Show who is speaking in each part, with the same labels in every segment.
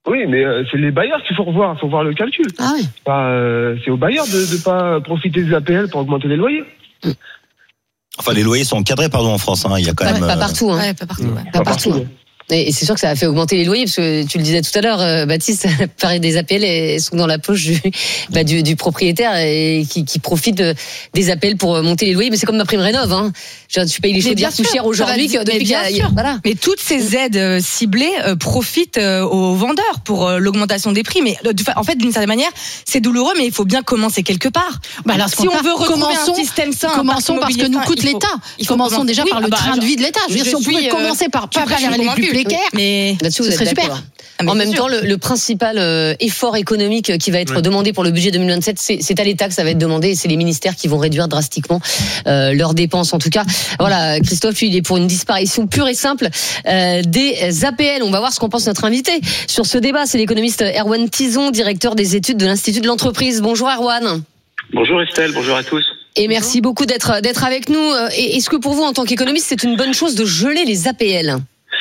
Speaker 1: Oui, mais c'est les bailleurs qu'il faut revoir. Il faut voir le calcul.
Speaker 2: Ah oui.
Speaker 1: C'est aux bailleurs de pas profiter des APL pour augmenter les loyers.
Speaker 3: Enfin, les loyers sont encadrés, en France. Il y a quand même.
Speaker 2: Pas partout.
Speaker 4: Ouais, pas partout. Ouais.
Speaker 2: Pas partout. Et c'est sûr que ça a fait augmenter les loyers, parce que tu le disais tout à l'heure, Baptiste, pareil, des APL elles sont dans la poche du propriétaire et qui profite des APL pour monter les loyers. Mais c'est comme ma prime rénov, hein. Tu payes les chaudières plus cher aujourd'hui que depuis voilà.
Speaker 4: Mais toutes ces aides ciblées profitent aux vendeurs pour l'augmentation des prix. Mais en fait, d'une certaine manière, c'est douloureux, mais il faut bien commencer quelque part.
Speaker 2: Alors,
Speaker 4: si on veut retrouver un système sain,
Speaker 2: commençons par ce que nous coûte l'État. Commençons déjà par le train de vie de l'État. Je veux dire, si on pouvait commencer par pas vers les plus précaires,
Speaker 4: mais
Speaker 2: là-dessus, ce serait super. En même temps, le principal effort économique qui va être demandé pour le budget 2027, c'est à l'État que ça va être demandé, et c'est les ministères qui vont réduire drastiquement leurs dépenses. En tout cas, voilà, Christophe, lui, il est pour une disparition pure et simple des APL. On va voir ce qu'en pense notre invité sur ce débat. C'est l'économiste Erwan Tison, directeur des études de l'Institut de l'entreprise. Bonjour Erwan.
Speaker 5: Bonjour Estelle, bonjour à tous.
Speaker 2: Et merci beaucoup d'être avec nous. Et est-ce que pour vous, en tant qu'économiste, c'est une bonne chose de geler les APL ?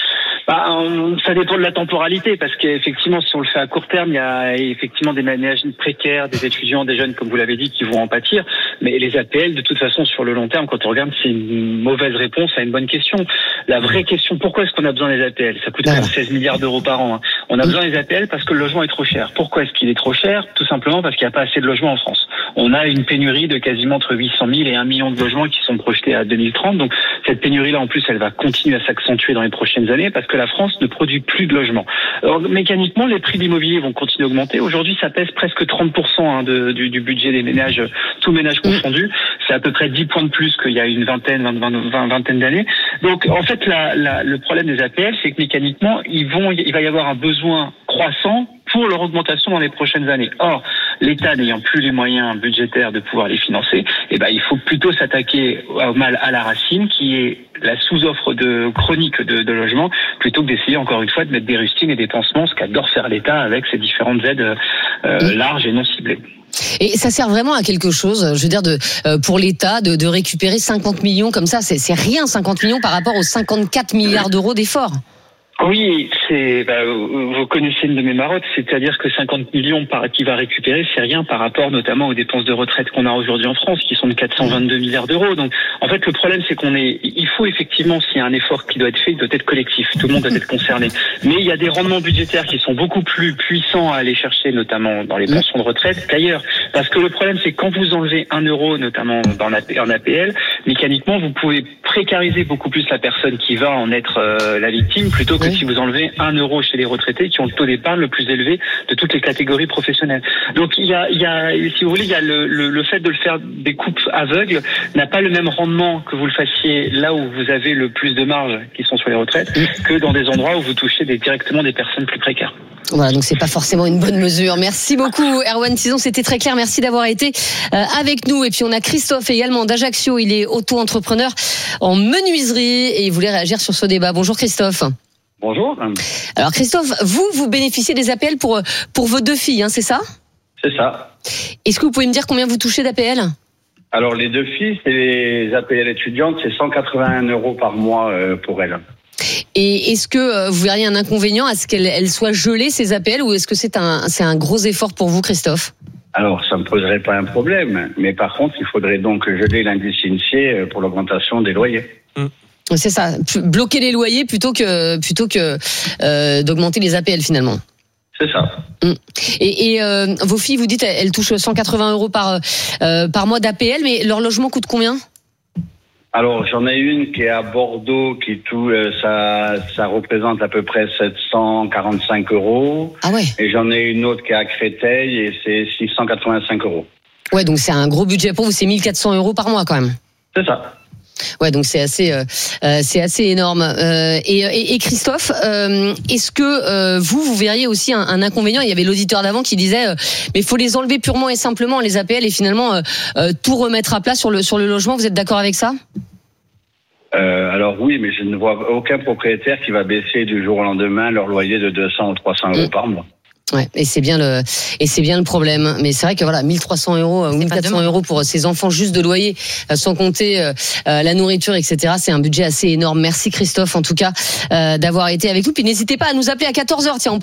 Speaker 5: Ça dépend de la temporalité, parce qu'effectivement, si on le fait à court terme, il y a effectivement des ménages précaires, des étudiants, des jeunes, comme vous l'avez dit, qui vont en pâtir. Mais les APL, de toute façon, sur le long terme, quand on regarde, c'est une mauvaise réponse à une bonne question. La vraie question, pourquoi est-ce qu'on a besoin des APL ? Ça coûte quand même 16 milliards d'euros par an. On a besoin des APL parce que le logement est trop cher. Pourquoi est-ce qu'il est trop cher ? Tout simplement parce qu'il n'y a pas assez de logements en France. On a une pénurie de quasiment entre 800 000 et 1 million de logements qui sont projetés à 2030. Donc, cette pénurie-là, en plus, elle va continuer à s'accentuer dans les prochaines années parce que la France ne produit plus de logements. Alors, mécaniquement, les prix de l'immobilier vont continuer à augmenter. Aujourd'hui, ça pèse presque 30% du budget des ménages, tous ménages confondus. C'est à peu près 10 points de plus qu'il y a une vingtaine d'années. Donc, en fait, le problème des APL, c'est que mécaniquement, il va y avoir un besoin croissant pour leur augmentation dans les prochaines années. Or, l'État n'ayant plus les moyens budgétaires de pouvoir les financer, il faut plutôt s'attaquer au mal à la racine, qui est la sous-offre chronique de logements, plutôt que d'essayer encore une fois de mettre des rustines et des pansements, ce qu'adore faire l'État avec ses différentes aides larges et non ciblées.
Speaker 2: Et ça sert vraiment à quelque chose, je veux dire, pour l'État de récupérer 50 millions comme ça, c'est rien 50 millions par rapport aux 54 milliards d'euros d'efforts.
Speaker 5: Oui, vous connaissez une de mes marottes, c'est-à-dire que 50 millions qu'il va récupérer, c'est rien par rapport notamment aux dépenses de retraite qu'on a aujourd'hui en France, qui sont de 422 milliards d'euros. Donc, en fait, le problème, c'est il faut effectivement, s'il y a un effort qui doit être fait, il doit être collectif. Tout le monde doit être concerné. Mais il y a des rendements budgétaires qui sont beaucoup plus puissants à aller chercher, notamment dans les pensions de retraite qu'ailleurs. Parce que le problème, c'est que quand vous enlevez 1 euro, notamment en APL, mécaniquement, vous pouvez précariser beaucoup plus la personne qui va en être la victime, plutôt que si vous enlevez 1 euro chez les retraités qui ont le taux d'épargne le plus élevé de toutes les catégories professionnelles. Donc il y a si vous voulez, il y a le fait de le faire des coupes aveugles n'a pas le même rendement que vous le fassiez là où vous avez le plus de marges qui sont sur les retraites que dans des endroits où vous touchez directement des personnes plus précaires.
Speaker 2: Voilà, donc c'est pas forcément une bonne mesure. Merci beaucoup Erwan Tison, c'était très clair. Merci d'avoir été avec nous. Et puis on a Christophe également d'Ajaccio, il est auto-entrepreneur en menuiserie et il voulait réagir sur ce débat. Bonjour Christophe.
Speaker 5: Bonjour.
Speaker 2: Alors Christophe, vous bénéficiez des APL pour vos 2 filles, hein, c'est ça ?
Speaker 5: C'est ça.
Speaker 2: Est-ce que vous pouvez me dire combien vous touchez d'APL ?
Speaker 5: Alors les 2 filles, c'est les APL étudiantes, c'est 181 € par mois pour elles.
Speaker 2: Et est-ce que vous verriez un inconvénient à ce qu'elles soient gelées, ces APL, ou est-ce que c'est un gros effort pour vous, Christophe ?
Speaker 5: Alors, ça ne me poserait pas un problème, mais par contre, il faudrait donc geler l'indice INSEE pour l'augmentation des loyers.
Speaker 2: C'est ça, bloquer les loyers plutôt que d'augmenter les APL finalement.
Speaker 5: C'est ça.
Speaker 2: Et vos filles, vous dites, elles touchent 180 € par mois d'APL, mais leur logement coûte combien ?
Speaker 5: Alors, j'en ai une qui est à Bordeaux, ça représente à peu près 745 €.
Speaker 2: Ah ouais.
Speaker 5: Et j'en ai une autre qui est à Créteil et c'est 685 €.
Speaker 2: Ouais, donc c'est un gros budget pour vous, c'est 1400 € par mois quand même.
Speaker 5: C'est ça.
Speaker 2: Ouais, donc c'est assez énorme. Et Christophe, est-ce que vous verriez aussi un inconvénient ? Il y avait l'auditeur d'avant qui disait, mais il faut les enlever purement et simplement les APL et finalement tout remettre à plat sur le logement. Vous êtes d'accord avec ça ?
Speaker 5: Alors oui, mais je ne vois aucun propriétaire qui va baisser du jour au lendemain leur loyer de 200 ou 300 € par mois.
Speaker 2: Ouais, et c'est bien le problème. Mais c'est vrai que voilà, 1300 € ou 1400 € pour ces enfants juste de loyer, sans compter la nourriture, etc. C'est un budget assez énorme. Merci Christophe, en tout cas, d'avoir été avec nous. Puis n'hésitez pas à nous appeler à 14h. Tiens,